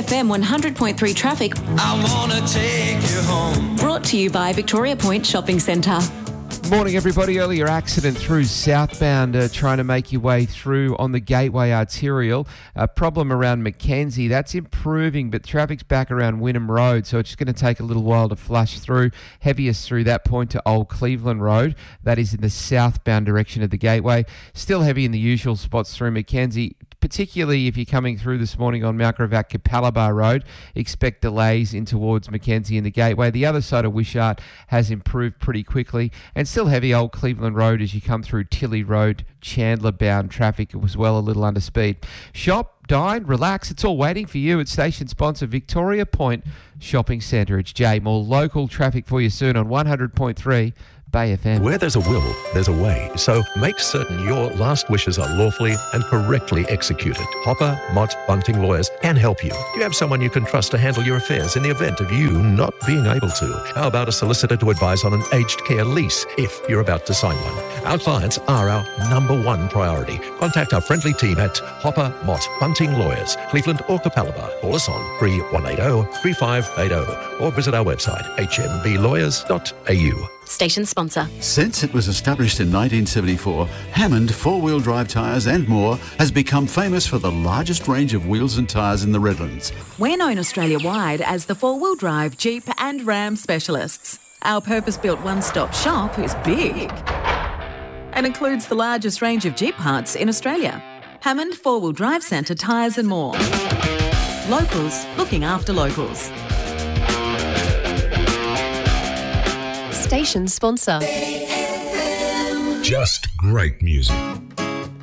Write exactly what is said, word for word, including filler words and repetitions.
F M one hundred point three traffic. I wanna take you home. Brought to you by Victoria Point Shopping Centre. Morning, everybody. Earlier accident through southbound, uh, trying to make your way through on the Gateway Arterial. A problem around Mackenzie. That's improving, but traffic's back around Wynnum Road, so it's just going to take a little while to flush through. Heaviest through that point to Old Cleveland Road. That is in the southbound direction of the Gateway. Still heavy in the usual spots through Mackenzie, particularly if you're coming through this morning on Mount Gravatt Capalaba Road. Expect delays in towards Mackenzie and the Gateway. The other side of Wishart has improved pretty quickly, and still heavy Old Cleveland Road as you come through Tilly Road, Chandler bound traffic as well, a little under speed. Shop, dine, relax, it's all waiting for you at station sponsor Victoria Point Shopping Centre. It's Jay. More local traffic for you soon on one hundred point three Bay F M. Where there's a will, there's a way. So make certain your last wishes are lawfully and correctly executed. Hopper, Mott, Bunting Lawyers can help you. Do you have someone you can trust to handle your affairs in the event of you not being able to? How about a solicitor to advise on an aged care lease if you're about to sign one? Our clients are our number one priority. Contact our friendly team at Hopper, Mott, Bunting Lawyers, Cleveland or Capalaba. Call us on three one eight zero, three five eight zero or visit our website h m b lawyers dot a u. Station sponsor. Since it was established in nineteen seventy-four, Hammond four-wheel drive tyres and more has become famous for the largest range of wheels and tyres in the Redlands. We're known Australia-wide as the four-wheel drive Jeep and Ram specialists. Our purpose-built one-stop shop is big and includes the largest range of Jeep parts in Australia. Hammond Four-Wheel Drive Centre tyres and more. Locals looking after locals. Station sponsor. Just great music.